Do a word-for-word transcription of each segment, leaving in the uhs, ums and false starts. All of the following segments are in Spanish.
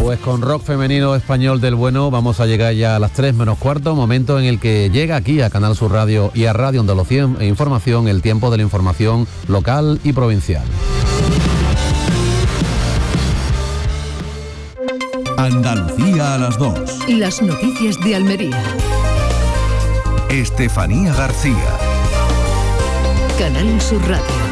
Pues con rock femenino español del bueno vamos a llegar ya a las tres menos cuarto, momento en el que llega aquí a Canal Sur Radio y a Radio Andalucía e Información el tiempo de la información local y provincial. Andalucía a las dos. Las noticias de Almería. Estefanía García. Canal Sur Radio.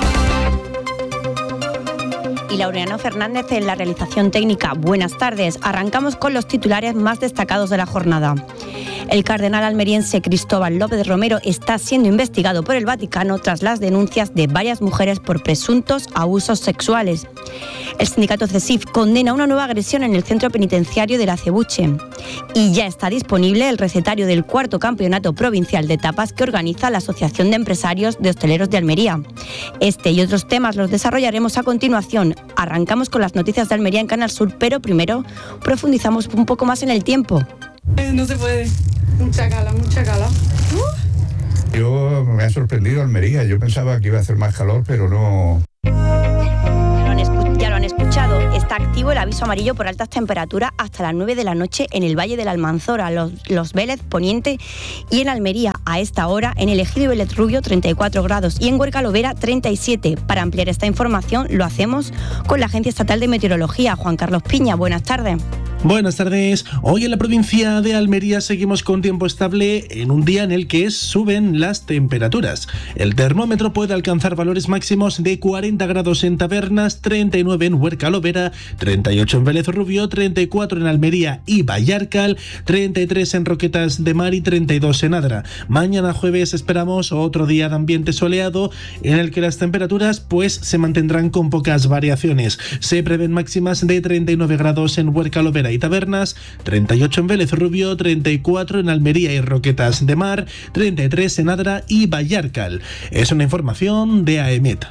Y Laureano Fernández en la realización técnica. Buenas tardes. Arrancamos con los titulares más destacados de la jornada. El cardenal almeriense Cristóbal López Romero está siendo investigado por el Vaticano tras las denuncias de varias mujeres por presuntos abusos sexuales. El sindicato CESIF condena una nueva agresión en el centro penitenciario de La Acebuche. Y ya está disponible el recetario del cuarto campeonato provincial de tapas que organiza la Asociación de Empresarios de Hosteleros de Almería. Este y otros temas los desarrollaremos a continuación. Arrancamos con las noticias de Almería en Canal Sur, pero primero profundizamos un poco más en el tiempo. No se puede. Mucha cala, mucha cala. Uh. Yo me ha sorprendido Almería. Yo pensaba que iba a hacer más calor, pero no. Ya lo han escuchado, está activo el aviso amarillo por altas temperaturas hasta las nueve de la noche en el Valle de la Almanzora, Los, los Vélez, Poniente y en Almería. A esta hora en el Ejido y Vélez Rubio treinta y cuatro grados y en Huerca Lovera treinta y siete. Para ampliar esta información lo hacemos con la Agencia Estatal de Meteorología. Juan Carlos Piña, buenas tardes. Buenas tardes. Hoy en la provincia de Almería seguimos con tiempo estable en un día en el que suben las temperaturas. El termómetro puede alcanzar valores máximos de cuarenta grados en Tabernas, treinta y nueve en Huerca Lovera, treinta y ocho en Vélez Rubio, treinta y cuatro en Almería y Vallarcal, treinta y tres en Roquetas de Mar y treinta y dos en Adra. Mañana jueves esperamos otro día de ambiente soleado en el que las temperaturas pues se mantendrán con pocas variaciones. Se prevén máximas de treinta y nueve grados en Huerca Lovera y Tabernas, treinta y ocho en Vélez Rubio, treinta y cuatro en Almería y Roquetas de Mar, treinta y tres en Adra y Vallarcal. Es una información de AEMET.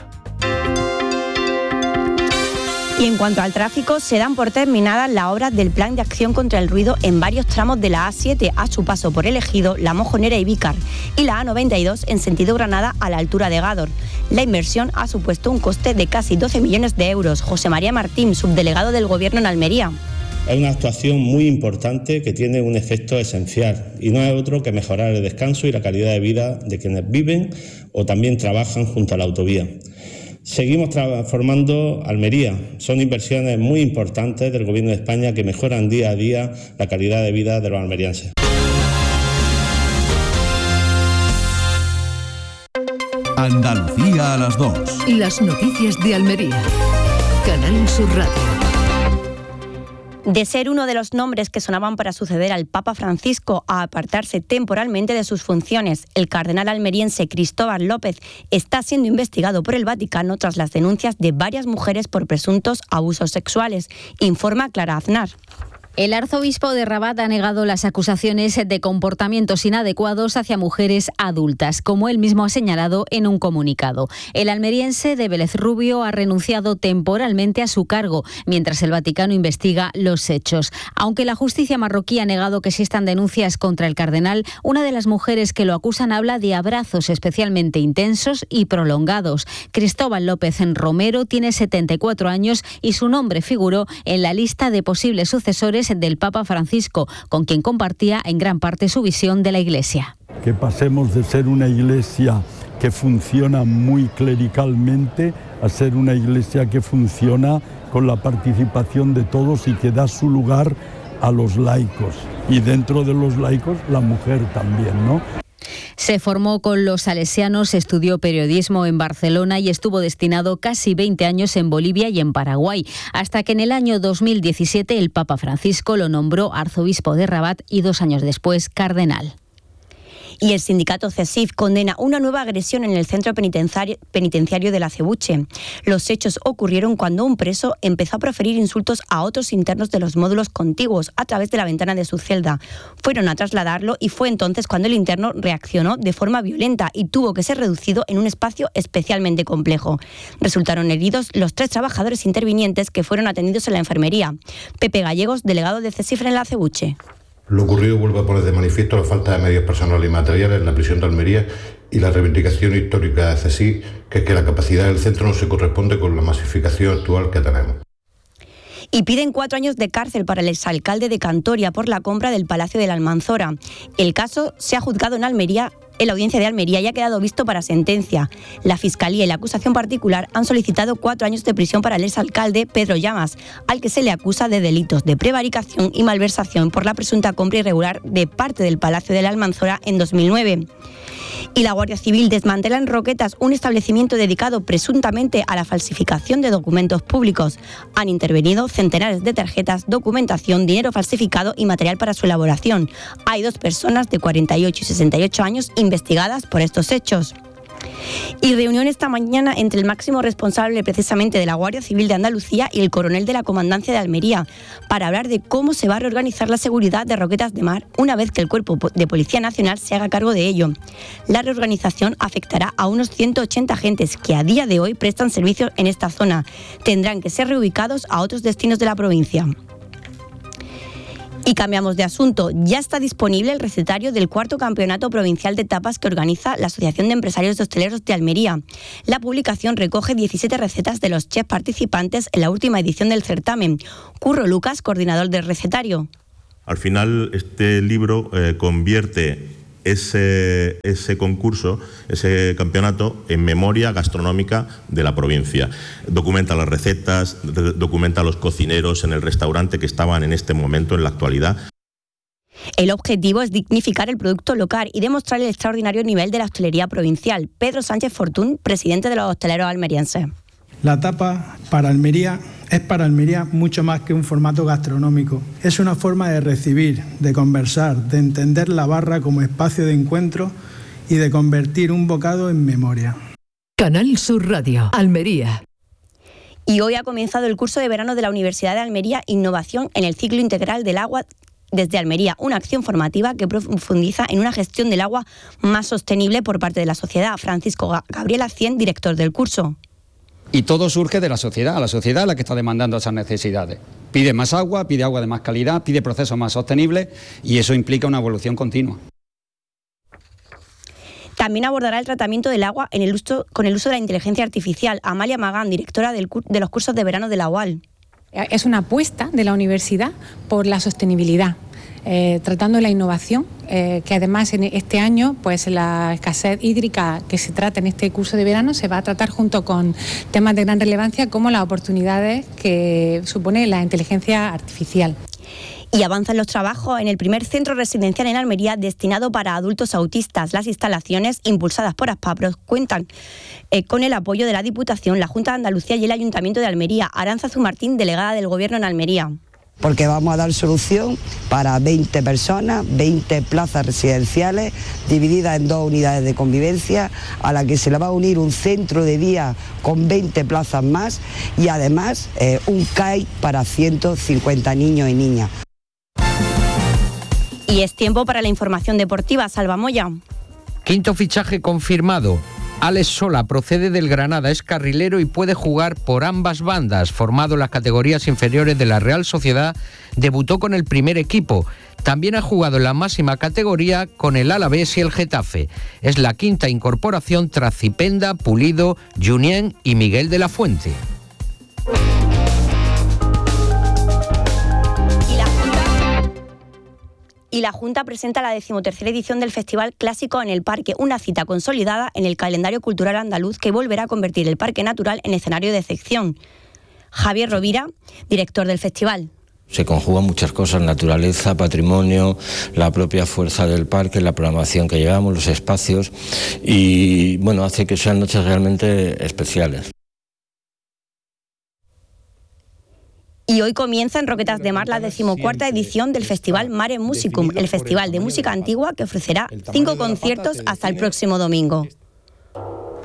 Y en cuanto al tráfico, se dan por terminadas las obras del Plan de Acción contra el Ruido en varios tramos de la A siete a su paso por El Ejido, La Mojonera y Vícar, y la A noventa y dos en sentido Granada a la altura de Gádor. La inversión ha supuesto un coste de casi doce millones de euros. José María Martín, subdelegado del Gobierno en Almería. Es una actuación muy importante que tiene un efecto esencial y no es otro que mejorar el descanso y la calidad de vida de quienes viven o también trabajan junto a la autovía. Seguimos transformando Almería. Son inversiones muy importantes del Gobierno de España que mejoran día a día la calidad de vida de los almerienses. Andalucía a las dos. Las noticias de Almería. Canal Sur Radio. De ser uno de los nombres que sonaban para suceder al Papa Francisco a apartarse temporalmente de sus funciones, el cardenal almeriense Cristóbal López está siendo investigado por el Vaticano tras las denuncias de varias mujeres por presuntos abusos sexuales, informa Clara Aznar. El arzobispo de Rabat ha negado las acusaciones de comportamientos inadecuados hacia mujeres adultas, como él mismo ha señalado en un comunicado. El almeriense de Vélez Rubio ha renunciado temporalmente a su cargo, mientras el Vaticano investiga los hechos. Aunque la justicia marroquí ha negado que existan denuncias contra el cardenal, una de las mujeres que lo acusan habla de abrazos especialmente intensos y prolongados. Cristóbal López Romero tiene setenta y cuatro años y su nombre figuró en la lista de posibles sucesores del Papa Francisco, con quien compartía en gran parte su visión de la Iglesia. Que pasemos de ser una Iglesia que funciona muy clericalmente a ser una Iglesia que funciona con la participación de todos y que da su lugar a los laicos. Y dentro de los laicos, la mujer también, ¿no? Se formó con los salesianos, estudió periodismo en Barcelona y estuvo destinado casi veinte años en Bolivia y en Paraguay, hasta que en el año dos mil diecisiete el Papa Francisco lo nombró arzobispo de Rabat y dos años después cardenal. Y el sindicato CESIF condena una nueva agresión en el centro penitenciario, penitenciario de La Acebuche. Los hechos ocurrieron cuando un preso empezó a proferir insultos a otros internos de los módulos contiguos a través de la ventana de su celda. Fueron a trasladarlo y fue entonces cuando el interno reaccionó de forma violenta y tuvo que ser reducido en un espacio especialmente complejo. Resultaron heridos los tres trabajadores intervinientes que fueron atendidos en la enfermería. Pepe Gallegos, delegado de CESIF en La Acebuche. Lo ocurrido vuelve a poner de manifiesto la falta de medios personales y materiales en la prisión de Almería y la reivindicación histórica de CESIF, que es que la capacidad del centro no se corresponde con la masificación actual que tenemos. Y piden cuatro años de cárcel para el exalcalde de Cantoria por la compra del Palacio de la Almanzora. El caso se ha juzgado en Almería, en la audiencia de Almería, y ha quedado visto para sentencia. La Fiscalía y la acusación particular han solicitado cuatro años de prisión para el exalcalde Pedro Llamas, al que se le acusa de delitos de prevaricación y malversación por la presunta compra irregular de parte del Palacio de la Almanzora en dos mil nueve. Y la Guardia Civil desmantela en Roquetas un establecimiento dedicado presuntamente a la falsificación de documentos públicos. Han intervenido centenares de tarjetas, documentación, dinero falsificado y material para su elaboración. Hay dos personas de cuarenta y ocho y sesenta y ocho años investigadas por estos hechos. Y reunión esta mañana entre el máximo responsable precisamente de la Guardia Civil de Andalucía y el coronel de la Comandancia de Almería para hablar de cómo se va a reorganizar la seguridad de Roquetas de Mar una vez que el Cuerpo de Policía Nacional se haga cargo de ello. La reorganización afectará a unos ciento ochenta agentes que a día de hoy prestan servicios en esta zona. Tendrán que ser reubicados a otros destinos de la provincia. Y cambiamos de asunto. Ya está disponible el recetario del cuarto campeonato provincial de tapas que organiza la Asociación de Empresarios de Hosteleros de Almería. La publicación recoge diecisiete recetas de los chefs participantes en la última edición del certamen. Curro Lucas, coordinador del recetario. Al final, este libro eh, convierte ese, ese concurso, ese campeonato, en memoria gastronómica de la provincia. Documenta las recetas, documenta a los cocineros en el restaurante que estaban en este momento, en la actualidad. El objetivo es dignificar el producto local y demostrar el extraordinario nivel de la hostelería provincial. Pedro Sánchez Fortún, presidente de los hosteleros almerienses. La tapa para Almería es para Almería mucho más que un formato gastronómico. Es una forma de recibir, de conversar, de entender la barra como espacio de encuentro y de convertir un bocado en memoria. Canal Sur Radio, Almería. Y hoy ha comenzado el curso de verano de la Universidad de Almería, Innovación en el ciclo integral del agua desde Almería, una acción formativa que profundiza en una gestión del agua más sostenible por parte de la sociedad. Francisco Gabriel Acien, director del curso. Y todo surge de la sociedad, la sociedad es la que está demandando esas necesidades. Pide más agua, pide agua de más calidad, pide procesos más sostenibles y eso implica una evolución continua. También abordará el tratamiento del agua en el uso, con el uso de la inteligencia artificial. Amalia Magán, directora del, de los cursos de verano de la U A L. Es una apuesta de la universidad por la sostenibilidad. Eh, tratando la innovación, eh, que además en este año pues la escasez hídrica que se trata en este curso de verano se va a tratar junto con temas de gran relevancia como las oportunidades que supone la inteligencia artificial. Y avanzan los trabajos en el primer centro residencial en Almería destinado para adultos autistas. Las instalaciones, impulsadas por Aspapros, cuentan eh, con el apoyo de la Diputación, la Junta de Andalucía y el Ayuntamiento de Almería. Arantzazu Martín, delegada del Gobierno en Almería. Porque vamos a dar solución para veinte personas, veinte plazas residenciales divididas en dos unidades de convivencia, a la que se le va a unir un centro de día con veinte plazas más y además eh, un C A I para ciento cincuenta niños y niñas. Y es tiempo para la información deportiva. Salva Moya. Quinto fichaje confirmado. Alex Sola procede del Granada, es carrilero y puede jugar por ambas bandas. Formado en las categorías inferiores de la Real Sociedad, debutó con el primer equipo. También ha jugado en la máxima categoría con el Alavés y el Getafe. Es la quinta incorporación tras Zipenda, Pulido, Junien y Miguel de la Fuente. Y la Junta presenta la decimotercera edición del Festival Clásico en el Parque, una cita consolidada en el calendario cultural andaluz que volverá a convertir el Parque Natural en escenario de excepción. Javier Rovira, director del festival. Se conjugan muchas cosas, naturaleza, patrimonio, la propia fuerza del parque, la programación que llevamos, los espacios y bueno, hace que sean noches realmente especiales. Y hoy comienza en Roquetas de Mar la decimocuarta edición del Festival Mare Musicum, el festival de música antigua que ofrecerá cinco conciertos hasta el próximo domingo.